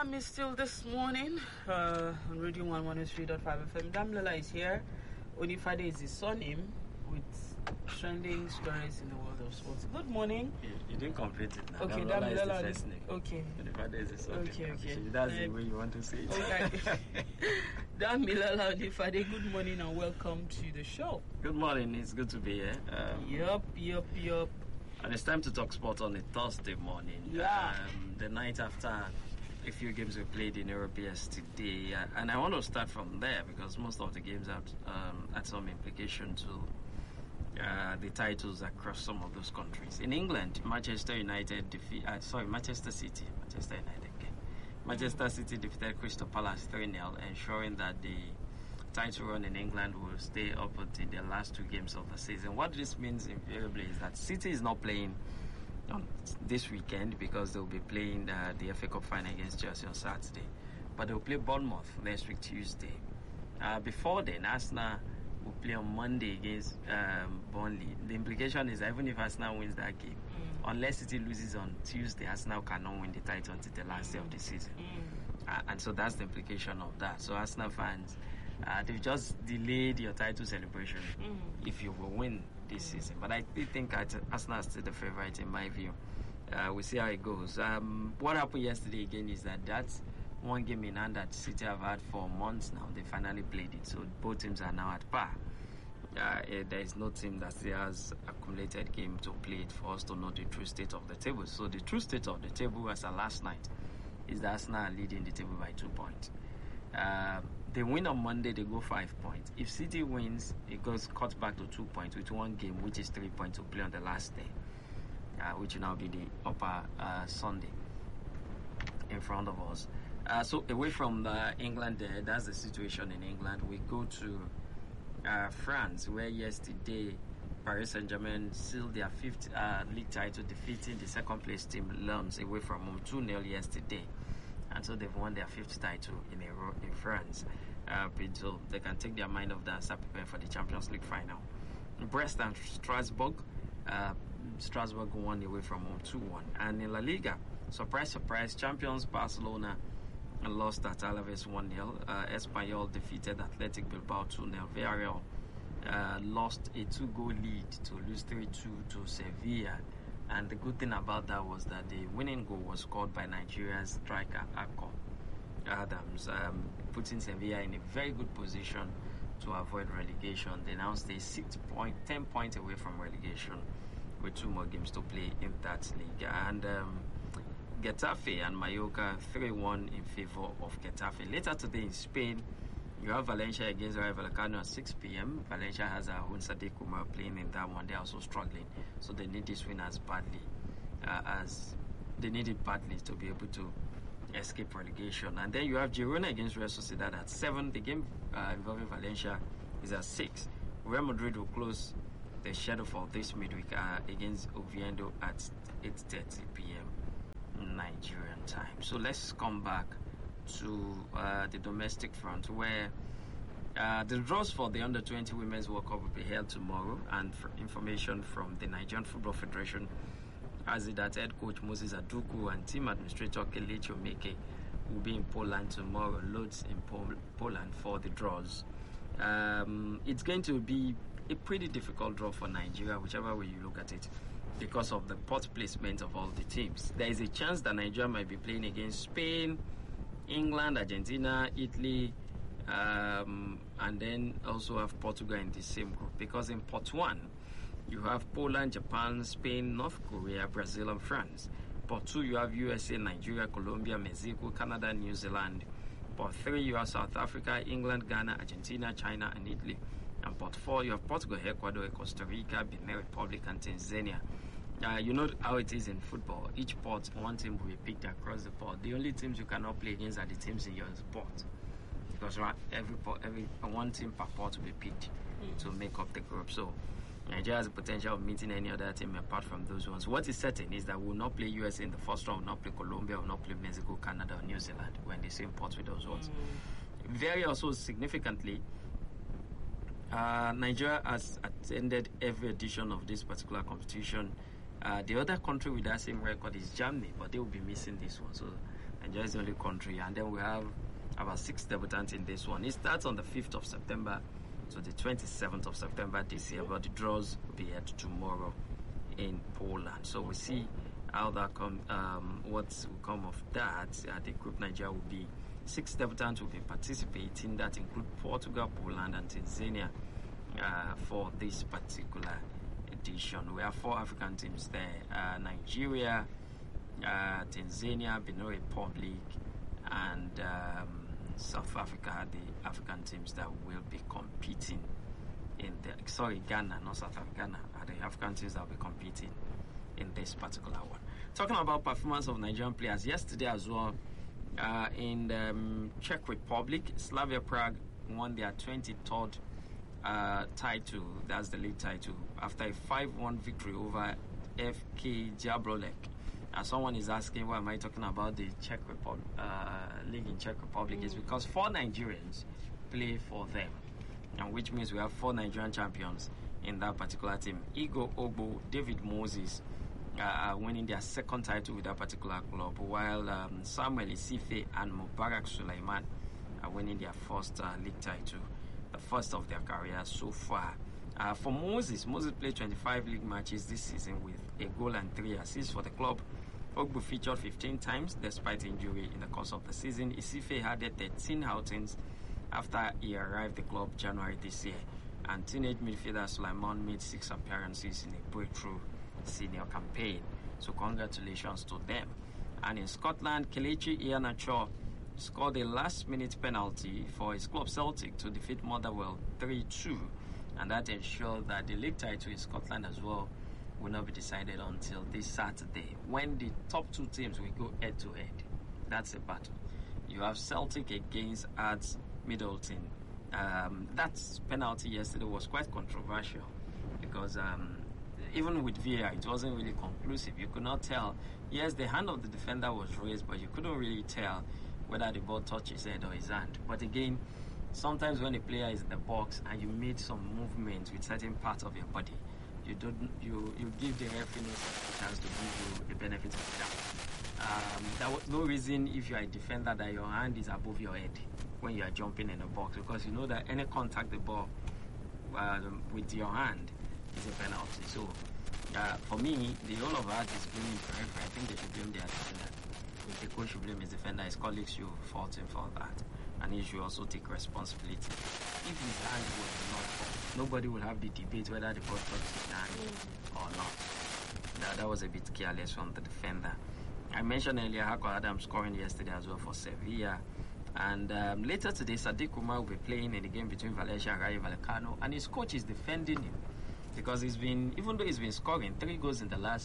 Dam is still this morning on Radio 103.5 FM. Damlola is here. Onifade is his surname with trending stories in the world of sports. Good morning. You didn't complete it. Okay, Damlola is the first name. Okay. Onifade is his surname. Okay. That's the way you want to say it. Okay. Damilola Onifade, good morning and welcome to the show. Good morning. It's good to be here. Yup. And it's time to talk sport on a Thursday morning. Yeah. The night after a few games we played in Europe yesterday. And I want to start from there because most of the games had some implication to the titles across some of those countries. In England, Manchester City defeated Crystal Palace 3-0, ensuring that the title run in England will stay up until the last two games of the season. What this means invariably is that City is not playing on this weekend because they'll be playing the FA Cup final against Chelsea on Saturday. But they'll play Bournemouth next week, Tuesday. Before then, Arsenal will play on Monday against Burnley. The implication is that even if Arsenal wins that game, unless City loses on Tuesday, Arsenal cannot win the title until the last day of the season. And so that's the implication of that. So Arsenal fans, they've just delayed your title celebration if you will win this season. But I think Arsenal is still the favourite in my view. We'll see how it goes. What happened yesterday again is that that's one game in hand that City have had for months now. They finally played it. So both teams are now at par. There is no team that still has accumulated game to play it for us to know the true state of the table. So the true state of the table as of last night is that Arsenal are leading the table by 2 points. They win on Monday, they go 5 points. If City wins, it goes cut back to 2 points with one game, which is 3 points to play on the last day, which will now be the upper Sunday in front of us. So away from England there, that's the situation in England. We go to France, where yesterday Paris Saint-Germain sealed their fifth league title, defeating the second place team Lens away from home 2-0 yesterday. And so they've won their fifth title in a row in France. So they can take their mind off that and start preparing for the Champions League final. Brest and Strasbourg. Strasbourg won away from home 2-1. And in La Liga, surprise, champions Barcelona lost at Alaves 1-0. Espanyol defeated Athletic Bilbao 2-0. Villarreal lost a 2-goal lead to lose 3-2 to Sevilla. And the good thing about that was that the winning goal was scored by Nigeria's striker Akko Adams, putting Sevilla in a very good position to avoid relegation. They now stay 10 points away from relegation with 2 more games to play in that league. And Getafe and Mallorca 3-1 in favor of Getafe. Later today in Spain, you have Valencia against Rayo Vallecano at 6 p.m. Valencia has a Sadiq Umar playing in that one. They're also struggling, so they need this win as badly as they need it badly to be able to escape relegation. And then you have Girona against Real Sociedad at 7. The game involving Valencia is at 6. Real Madrid will close the schedule for this midweek against Oviedo at 8:30 p.m. Nigerian time. So let's come back to the domestic front, where the draws for the Under-20 Women's World Cup will be held tomorrow, and information from the Nigerian Football Federation has it that head coach Moses Aduku and team administrator Kelechi Omeke will be in Poland tomorrow, loads in Poland for the draws. It's going to be a pretty difficult draw for Nigeria, whichever way you look at it, because of the pot placement of all the teams. There is a chance that Nigeria might be playing against Spain, England, Argentina, Italy, and then also have Portugal in the same group. Because in Pot 1, you have Poland, Japan, Spain, North Korea, Brazil, and France. Pot 2, you have USA, Nigeria, Colombia, Mexico, Canada, New Zealand. Pot 3, you have South Africa, England, Ghana, Argentina, China, and Italy. And Pot 4, you have Portugal, Ecuador, Costa Rica, Benin Republic, and Tanzania. You know how it is in football. Each pot, one team will be picked across the pot. The only teams you cannot play against are the teams in your pot, because every one team per pot will be picked to make up the group. So Nigeria has the potential of meeting any other team apart from those ones. What is certain is that we will not play USA in the first round, will not play Colombia, will not play Mexico, Canada, or New Zealand when they same pot with those ones. Very also significantly, Nigeria has attended every edition of this particular competition The other country with that same record is Germany, but they will be missing this one. So Nigeria is the only country, and then we have about 6 debutants in this one. It starts on the 5th of September to the 27th of September this year, but the draws will be held tomorrow in Poland. So we see how that what will come of that. The group Nigeria will be 6 debutants will be participating. That include Portugal, Poland, and Tanzania for this particular edition. We have 4 African teams there: Nigeria, Tanzania, Benin Republic, and South Africa are the African teams that will be competing in Ghana, not South Africa. Ghana are the African teams that will be competing in this particular one. Talking about performance of Nigerian players yesterday as well, in the Czech Republic, Slavia Prague won their 23rd title, that's the league title, after a 5-1 victory over FK Jablonec. Someone is asking, why am I talking about the Czech Republic league in Czech Republic? It's because 4 Nigerians play for them, and which means we have 4 Nigerian champions in that particular team. Igor Ogbo, David Moses are winning their 2nd title with that particular club, while Samuel Isife and Mubarak Sulaiman are winning their 1st league title, the 1st of their careers so far. For Moses played 25 league matches this season with a goal and 3 assists for the club. Ogbu featured 15 times despite injury in the course of the season. Isife had 13 outings after he arrived the club January this year. And teenage midfielder Sulaiman made 6 appearances in a breakthrough senior campaign. So congratulations to them. And in Scotland, Kelechi Iheanacho scored a last-minute penalty for his club Celtic to defeat Motherwell 3-2. And that ensured that the league title in Scotland as well will not be decided until this Saturday, when the top 2 teams will go head-to-head. That's a battle. You have Celtic against Hearts Middleton. That penalty yesterday was quite controversial because even with VAR, it wasn't really conclusive. You could not tell. Yes, the hand of the defender was raised, but you couldn't really tell whether the ball touched his head or his hand. But again, sometimes when a player is in the box and you made some movement with certain parts of your body, you give the referee a chance to give you the benefit of the doubt. There was no reason, if you are a defender, that your hand is above your head when you are jumping in the box, because you know that any contact the ball with your hand is a penalty. So for me, the whole of that is blaming the referee. I think they should blame their defender. If the coach should blame his defender, his colleagues should fault him for that, and he should also take responsibility. If his hand was not up, nobody will have the debate whether the ball touched his hand or not. That was a bit careless from the defender. I mentioned earlier Hako Adams scoring yesterday as well for Sevilla. And later today, Sadiq Umar will be playing in the game between Valencia and Rayo Vallecano, and his coach is defending him because even though he's been scoring 3 goals in the last